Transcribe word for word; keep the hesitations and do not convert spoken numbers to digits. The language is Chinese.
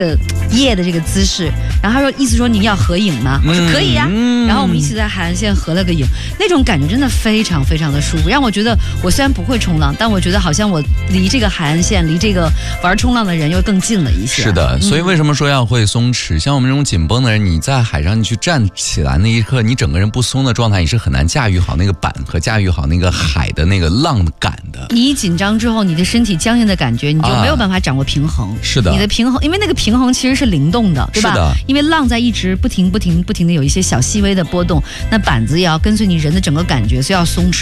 呃叶的这个姿势，然后他说意思说你要合影吗？我说可以呀、啊嗯，然后我们一起在海岸线合了个影，那种感觉真的非常非常的舒服，让我觉得我虽然不会冲浪，但我觉得好像我离这个海岸线，离这个玩冲浪的人又更近了一些。 是的，所以为什么说要会松弛？嗯、像我们这种紧绷的人，你在海上你去站起来那一刻，你整个人不松的状态，你是很难驾驭好那个板和驾驭好那个海的那个浪感的。 你一紧张之后，你的身体僵硬的感觉，你就没有办法掌握平衡。啊、 是的， 你的平衡，因为那个平衡其实是灵动的，对吧？ 是的， 因为浪在一直不停、不停、不停的有一些小细微的波动，那板子也要跟随你人的整个感觉，所以要松弛。